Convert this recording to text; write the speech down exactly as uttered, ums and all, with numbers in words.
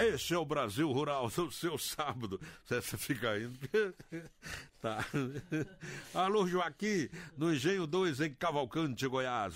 Esse é o Brasil Rural, do seu sábado. Você fica indo. Tá. Alô, Joaquim, no Engenho dois, em Cavalcante, Goiás.